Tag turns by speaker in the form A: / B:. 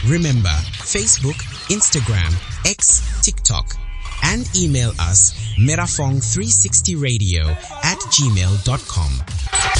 A: Remember, Facebook, Instagram, X, TikTok, and email us merafong360radio@gmail.com.